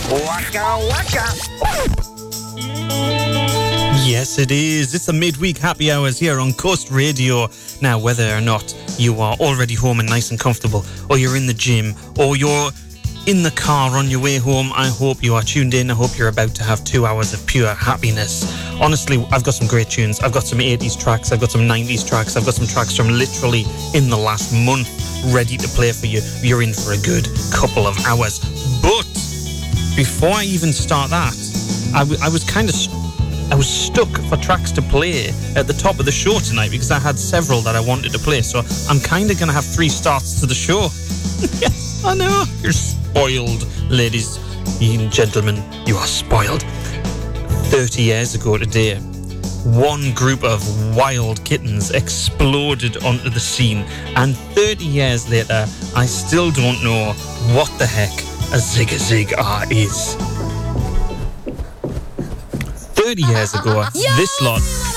Waka waka. Yes, it is. It's the midweek happy hours here on Coast Radio. Now, whether or not you are already home and nice and comfortable, or you're in the gym, or you're in the car on your way home, I hope you are tuned in. I hope you're about to have 2 hours of pure happiness. Honestly, I've got some great tunes. I've got some 80s tracks. I've got some 90s tracks. I've got some tracks from literally in the last month ready to play for you. You're in for a good couple of hours. But before I even start that, I was stuck for tracks to play at the top of the show tonight because I had several that I wanted to play. So I'm kind of going to have 3 starts to the show. Yes, I know. You're spoiled, ladies and gentlemen. You are spoiled. 30 years ago today, one group of wild kittens exploded onto the scene. And 30 years later, I still don't know what the heck a Zig-a-Zig-ah is. 30 years ago, this lot